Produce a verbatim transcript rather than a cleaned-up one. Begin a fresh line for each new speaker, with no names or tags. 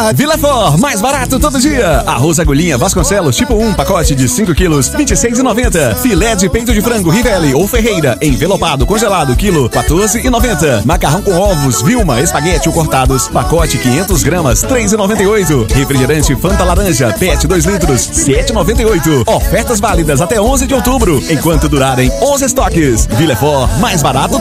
Ah, Vila For, mais barato todo dia. Arroz agulhinha Vasconcelos tipo um, pacote de cinco quilos, vinte e seis reais e noventa centavos. Filé de peito de frango Rivelli ou Ferreira, envelopado congelado, quilo, quatorze reais e noventa centavos. Macarrão com ovos Vilma, espaguete ou cortados, pacote quinhentas gramas, três reais e noventa e oito centavos. Refrigerante Fanta Laranja, Pet dois litros, sete reais e noventa e oito centavos. Ofertas válidas até onze de outubro, enquanto durarem onze estoques. Vila For, mais barato